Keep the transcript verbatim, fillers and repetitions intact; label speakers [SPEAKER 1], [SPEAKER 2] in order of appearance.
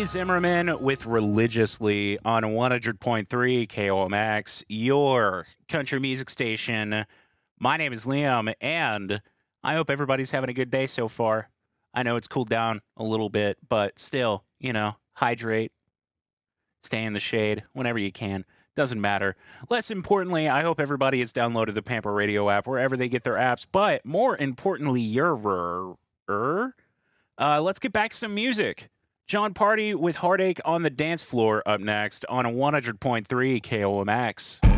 [SPEAKER 1] Lee Zimmerman with Religiously on one hundred point three K O M X, your country music station. My name is Liam, and I hope everybody's having a good day so far. I know it's cooled down a little bit, but still, you know, hydrate, stay in the shade whenever you can. Doesn't matter. Less importantly, I hope everybody has downloaded the Pamper Radio app wherever they get their apps, but more importantly, your uh, let's get back to some music. John Party with Heartache on the Dance Floor up next on one hundred point three K O M X.